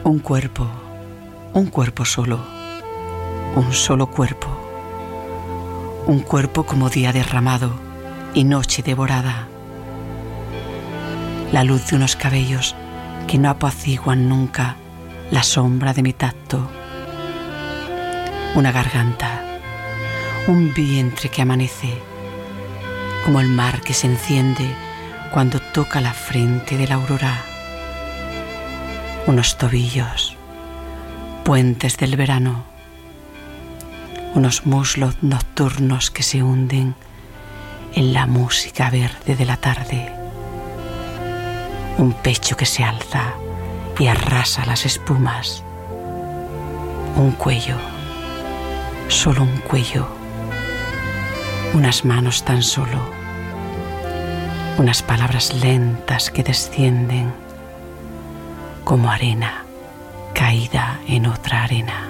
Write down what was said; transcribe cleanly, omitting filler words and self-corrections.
Un cuerpo solo, un solo cuerpo. Un cuerpo como día derramado y noche devorada. La luz de unos cabellos que no apaciguan nunca la sombra de mi tacto. Una garganta, un vientre que amanece, como el mar que se enciende cuando toca la frente de la aurora. Unos tobillos, puentes del verano, unos muslos nocturnos que se hunden en la música verde de la tarde. Un pecho que se alza y arrasa las espumas. Un cuello, solo un cuello. Unas manos tan solo. Unas palabras lentas que descienden como arena caída en otra arena.